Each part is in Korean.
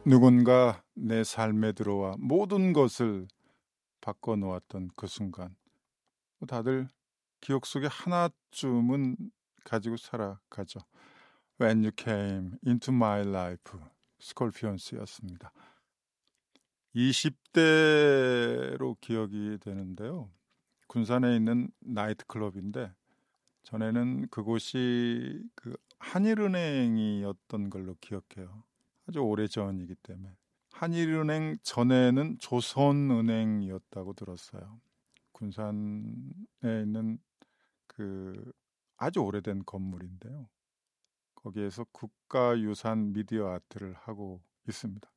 누군가 내 삶에 들어와 모든 것을 바꿔놓았던 그 순간, 다들 기억 속에 하나쯤은 가지고 살아가죠. When You Came Into My Life, 스콜피언스였습니다. 20대로 기억이 되는데요. 군산에 있는 나이트클럽인데 전에는 그곳이 그 한일은행이었던 걸로 기억해요. 아주 오래전이기 때문에. 한일은행 전에는 조선은행이었다고 들었어요. 군산에 있는 그 아주 오래된 건물인데요. 거기에서 국가유산 미디어 아트를 하고 있습니다.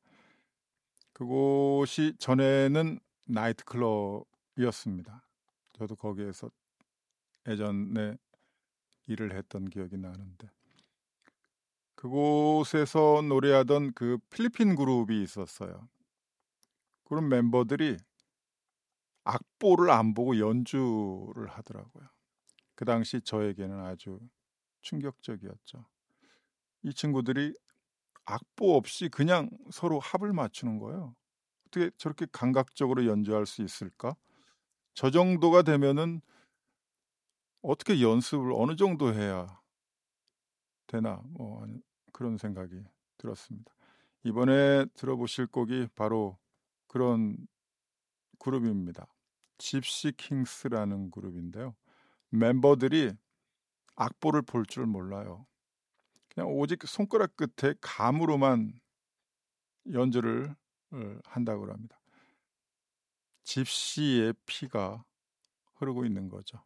그곳이 전에는 나이트클럽이었습니다. 저도 거기에서 예전에 일을 했던 기억이 나는데 그곳에서 노래하던 그 필리핀 그룹이 있었어요. 그런 멤버들이 악보를 안 보고 연주를 하더라고요. 그 당시 저에게는 아주 충격적이었죠. 이 친구들이 악보 없이 그냥 서로 합을 맞추는 거예요. 어떻게 저렇게 감각적으로 연주할 수 있을까? 저 정도가 되면은 어떻게 연습을 어느 정도 해야 되나? 그런 생각이 들었습니다. 이번에 들어보실 곡이 바로 그런 그룹입니다. 집시 킹스라는 그룹인데요. 멤버들이 악보를 볼 줄 몰라요. 그냥 오직 손가락 끝에 감으로만 연주를 한다고 합니다. 집시의 피가 흐르고 있는 거죠.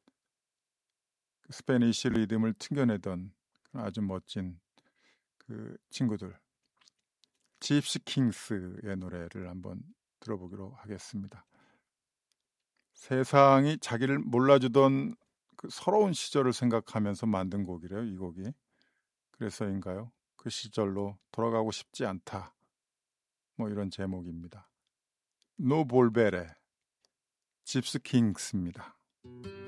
스페니쉬 리듬을 튕겨내던 아주 멋진 그 친구들. 집시 킹스의 노래를 한번 들어보기로 하겠습니다. 세상이 자기를 몰라주던 그 서러운 시절을 생각하면서 만든 곡이래요, 이 곡이. 그래서인가요? 그 시절로 돌아가고 싶지 않다. 이런 제목입니다. 노 볼베레, 집스 킹스입니다.